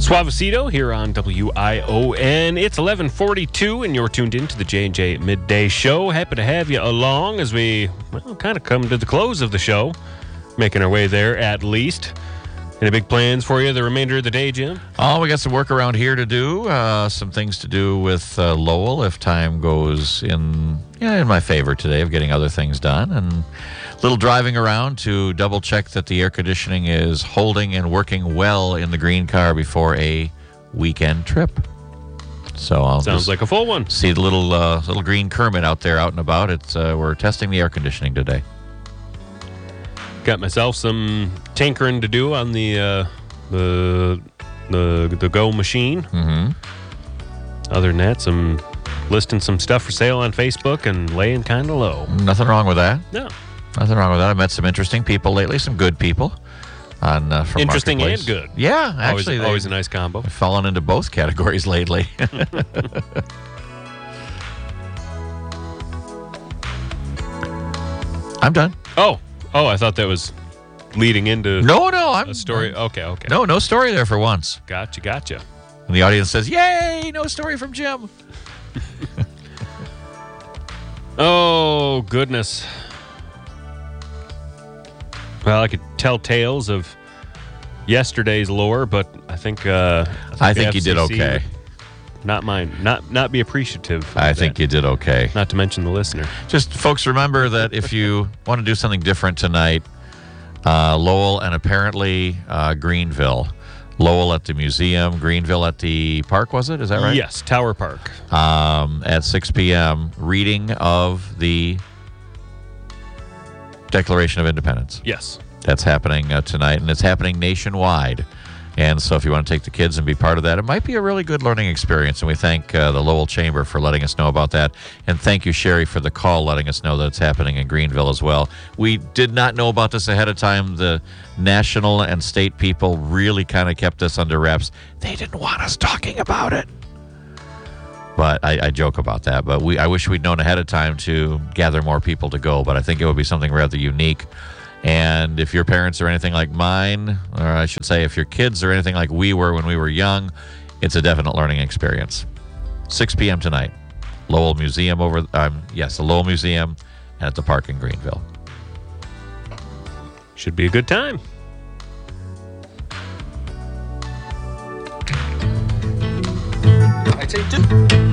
Suavecito here on WION. It's 11:42, and you're tuned in to the J&J Midday Show. Happy to have you along as we kind of come to the close of the show, making our way there at least. Any big plans for you the remainder of the day, Jim? Oh, we got some work around here to do, some things to do with Lowell if time goes in my favor today of getting other things done, and a little driving around to double check that the air conditioning is holding and working well in the green car before a weekend trip. So I'll Sounds like a full one. See the little green Kermit out there out and about. We're testing the air conditioning today. Got myself some tinkering to do on the Go machine. Mm-hmm. Other than that, listing some stuff for sale on Facebook and laying kind of low. Nothing wrong with that. No. Nothing wrong with that. I've met some interesting people lately, some good people. From Interesting Marketplace. and good. Yeah, actually. Always a nice combo. I've fallen into both categories lately. I'm done. Oh, I thought that was leading into I'm a story. Okay. No story there for once. Gotcha. And the audience says, "Yay, no story from Jim." Oh, goodness. Well, I could tell tales of yesterday's lore, but I think I think you did FCC okay. Not mine. Not be appreciative. I think you did okay. Not to mention the listener. Just, folks, remember that if you want to do something different tonight, Lowell and apparently Greenville. Lowell at the museum, Greenville at the park, was it? Is that right? Yes, Tower Park. At 6 p.m., reading of the Declaration of Independence. Yes. That's happening tonight, and it's happening nationwide. And so if you want to take the kids and be part of that, it might be a really good learning experience. And we thank the Lowell Chamber for letting us know about that. And thank you, Sherry, for the call letting us know that it's happening in Greenville as well. We did not know about this ahead of time. The national and state people really kind of kept this under wraps. They didn't want us talking about it. But I joke about that. But I wish we'd known ahead of time to gather more people to go. But I think it would be something rather unique. And if your parents are anything like mine, or I should say if your kids are anything like we were when we were young, it's a definite learning experience. 6 p.m. tonight. Lowell Museum the Lowell Museum and at the park in Greenville. Should be a good time. I take two.